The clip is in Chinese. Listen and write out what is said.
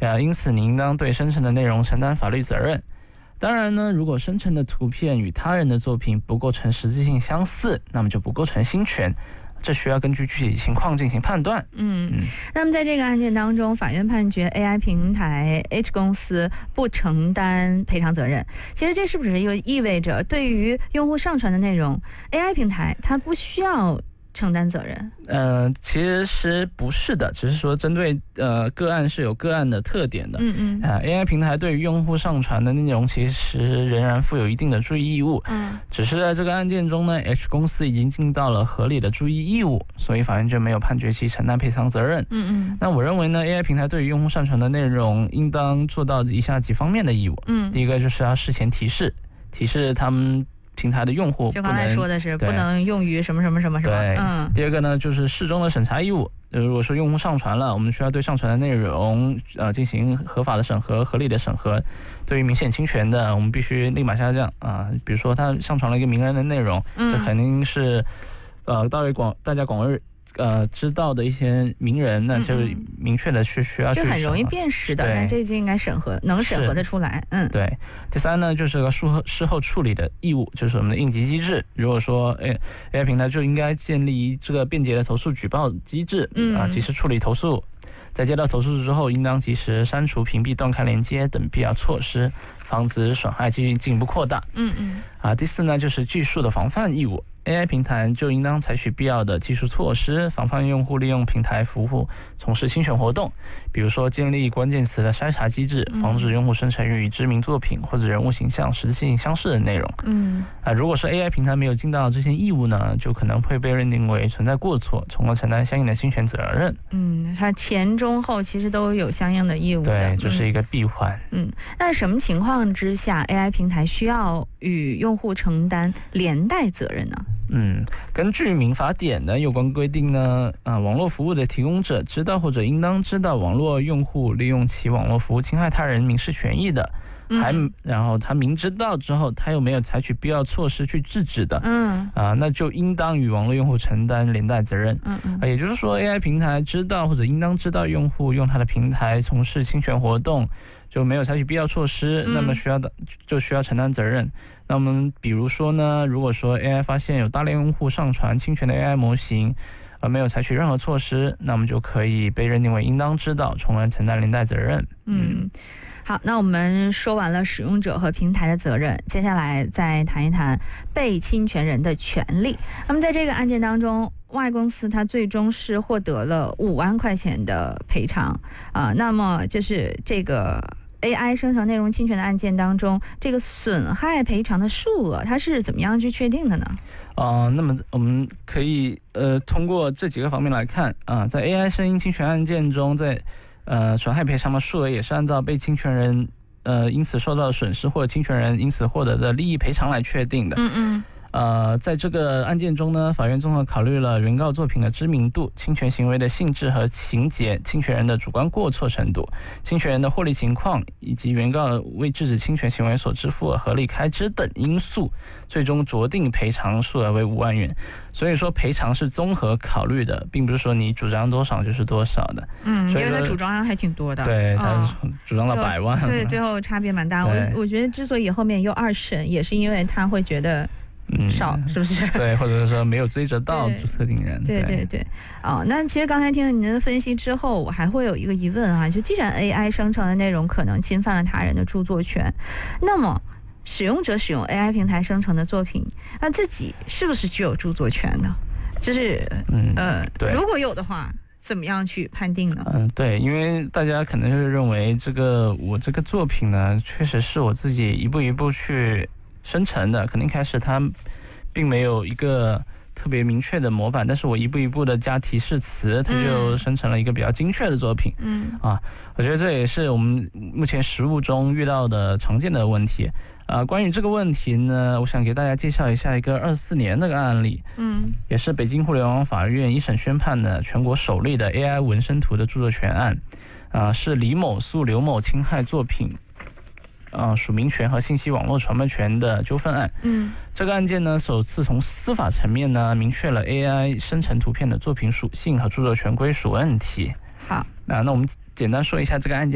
因此你应当对生成的内容承担法律责任。当然呢，如果生成的图片与他人的作品不构成实质性相似，那么就不构成侵权，这需要根据具体情况进行判断。 那么在这个案件当中，法院判决 AI 平台 H 公司不承担赔偿责任。其实这是不是又意味着对于用户上传的内容 ，AI 平台它不需要承担责任？ 其实不是的，只是说针对个案是有个案的特点的。AI 平台对于用户上传的内容其实仍然负有一定的注意义务。只是在这个案件中呢 ，H 公司已经尽到了合理的注意义务，所以法院就没有判决其承担赔偿责任。那我认为呢 ，AI 平台对于用户上传的内容应当做到以下几方面的义务。第一个就是要事前提示他们平台的用户， 就刚才说的是不能用于什么什么什么什么。 对，第二个呢就是适中的审查义务。如果说用户上传了，我们需要对上传的内容进行合法的审核、合理的审核。对于明显侵权的，我们必须立马下降比如说他上传了一个名人的内容，这肯定是大家广为知道的一些名人，那就明确的是需要去就很容易辨识的，那这就应该能审核得出来。 对。第三呢，就是个事后处理的义务，就是我们的应急机制。如果说AI 平台就应该建立这个便捷的投诉举报机制，及时处理投诉。在接到投诉之后，应当及时删除、屏蔽、断开连接等必要措施，防止损害进一步扩大。第四呢，就是技术的防范义务。AI 平台就应当采取必要的技术措施，防范用户利用平台服务从事侵权活动，比如说建立关键词的筛查机制，防止用户生成与知名作品或者人物形象实质性相似的内容。如果说 AI 平台没有尽到这些义务呢，就可能会被认定为存在过错，从而承担相应的侵权责任。 它前中后其实都有相应的义务的。 对，这是一个闭环。 那什么情况之下 AI 平台需要与用户承担连带责任呢？ 根据民法典的有关规定呢，网络服务的提供者知道或者应当知道网络用户利用其网络服务侵害他人民事权益的，然后他明知道之后他又没有采取必要措施去制止的，那就应当与网络用户承担连带责任。也就是说 AI 平台知道或者应当知道用户用他的平台从事侵权活动，就没有采取必要措施，那么就需要承担责任。那我们比如说呢，如果说 AI 发现有大量用户上传侵权的 AI 模型，而没有采取任何措施，那我们就可以被认定为应当知道，从而承担连带责任。 好，那我们说完了使用者和平台的责任，接下来再谈一谈被侵权人的权利。那么在这个案件当中，Y 公司它最终是获得了5万块钱的赔偿那么就是这个AI 生成内容侵权的案件当中，这个损害赔偿的数额它是怎么样去确定的呢？ 那么我们可以通过这几个方面来看在 AI 声音侵权案件中，在损害赔偿的数额也是按照被侵权人因此受到的损失或者侵权人因此获得的利益赔偿来确定的。在这个案件中呢，法院综合考虑了原告作品的知名度、侵权行为的性质和情节、侵权人的主观过错程度、侵权人的获利情况，以及原告为制止侵权行为所支付的合理开支等因素，最终酌定赔偿数额为5万元。所以说赔偿是综合考虑的，并不是说你主张多少就是多少的。 因为他主张还挺多的。 对，他主张了100万。 对，最后差别蛮大。我觉得之所以后面又2审，也是因为他会觉得少，是不是？ 对，或者说没有追责到特定人。 对。那其实刚才听了您的分析之后，我还会有一个疑问就既然 AI 生成的内容可能侵犯了他人的著作权，那么使用者使用 AI 平台生成的作品，那自己是不是具有著作权呢？就是对，如果有的话，怎么样去判定呢？ 对，因为大家可能就是认为我这个作品呢，确实是我自己一步一步去生成的，可能一开始它并没有一个特别明确的模板，但是我一步一步的加提示词，它就生成了一个比较精确的作品。我觉得这也是我们目前实务中遇到的常见的问题。关于这个问题呢，我想给大家介绍一下一个24年的案例。也是北京互联网法院一审宣判的全国首例的 AI 纹身图的著作权案。是李某诉刘某侵害作品署名权和信息网络传播权的纠纷案。这个案件呢，首次从司法层面呢明确了 AI 生成图片的作品属性和著作权归属问题。 好， 那我们简单说一下这个案件